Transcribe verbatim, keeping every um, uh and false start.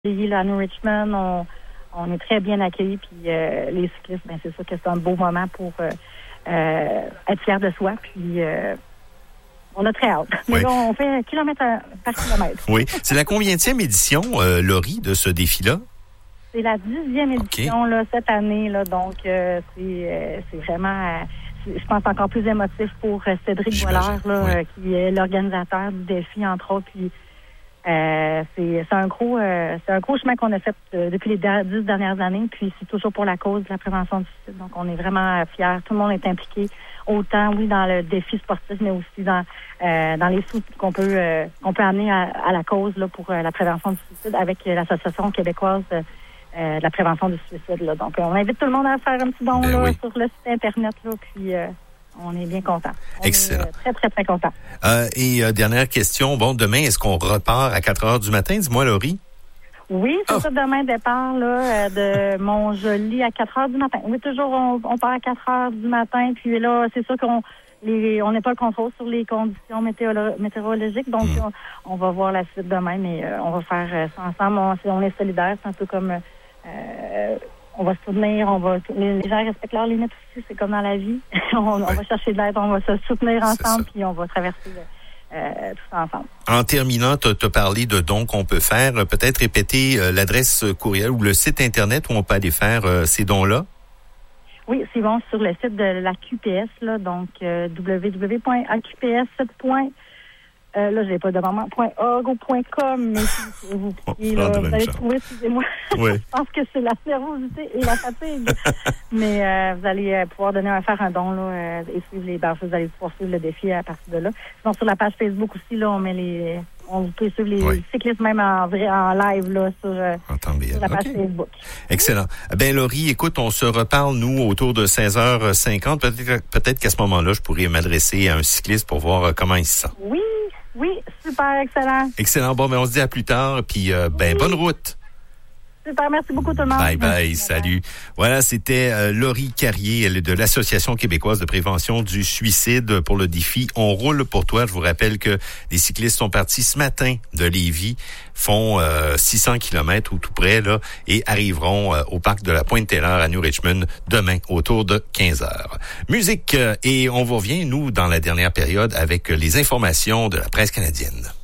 Là, à New Richmond, on, on est très bien accueillis. Puis euh, les cyclistes, ben c'est sûr que c'est un beau moment pour euh, euh, être fiers de soi. Puis euh, on a très hâte. Mais oui. là, on fait un kilomètre par kilomètre. Oui. C'est la combienième édition, euh, Laurie, de ce défi-là? C'est la dixième édition okay. là, cette année. Là, donc, euh, c'est, euh, c'est vraiment, euh, c'est, je pense, encore plus émotif pour euh, Cédric Boilard, là, oui. euh, qui est l'organisateur du défi, entre autres. Puis, Euh, c'est, c'est un gros euh, c'est un gros chemin qu'on a fait euh, depuis les dix dernières années, puis c'est toujours pour la cause de la prévention du suicide. Donc on est vraiment euh, fiers. Tout le monde est impliqué, autant oui dans le défi sportif, mais aussi dans euh, dans les sous qu'on peut euh, qu'on peut amener à, à la cause là pour euh, la prévention du suicide avec euh, l'Association québécoise euh, euh, de la prévention du suicide. Là. Donc euh, on invite tout le monde à faire un petit don ben là, oui. sur le site internet là, puis euh, on est bien content. Excellent. Est, euh, très, très, très content. Euh, et euh, dernière question. Bon, demain, est-ce qu'on repart à quatre heures du matin? Dis-moi, Laurie. Oui, c'est oh. ça, demain, départ là, de Mont-Joli à quatre heures du matin. Oui, toujours, on, on part à quatre heures du matin. Puis là, c'est sûr qu'on les, on n'est pas le contrôle sur les conditions météolo- météorologiques. Donc, mm. on, on va voir la suite demain, mais euh, on va faire euh, ça ensemble. On, on est solidaires. C'est un peu comme... Euh, on va se soutenir, on va les gens respectent leurs limites aussi, c'est comme dans la vie. on, on ouais. va chercher de l'aide, on va se soutenir ensemble, puis on va traverser euh, tout ça ensemble. En terminant, tu as parlé de dons qu'on peut faire. Peut-être répéter euh, l'adresse courriel ou le site Internet où on peut aller faire euh, ces dons-là? Oui, c'est bon, sur le site de la Q P S, là, donc euh, w w w point a q p s point Euh, là, je n'ai pas de moment, .org ou .com, mais si vous, puis, là, vous allez trouver, excusez-moi, oui. je pense que c'est la nervosité et la fatigue, mais euh, vous allez euh, pouvoir donner un faire un don là, euh, et suivre les barres, vous allez pouvoir suivre le défi à partir de là. Sinon, sur la page Facebook aussi, là, on met les, on peut suivre les oui. cyclistes même en vrai, en live là, sur, euh, sur la page okay. Facebook. Excellent. Ben Laurie, écoute, on se reparle, nous, autour de seize heures cinquante. Peut-être, peut-être qu'à ce moment-là, je pourrais m'adresser à un cycliste pour voir euh, comment il se sent. Oui. Oui, super, excellent. Excellent. Bon, ben on se dit à plus tard, puis euh, ben oui. bonne route. Super, merci beaucoup tout le monde. Bye bye, bye salut. Bye. Voilà, c'était euh, Laurie Carrier, elle est de l'Association québécoise de prévention du suicide pour le défi On roule pour toi. Je vous rappelle que des cyclistes sont partis ce matin de Lévis, font euh, six cents kilomètres ou tout près là et arriveront euh, au parc de la Pointe-Taylor à New Richmond demain autour de quinze heures. Musique euh, et on vous revient nous dans la dernière période avec les informations de la presse canadienne.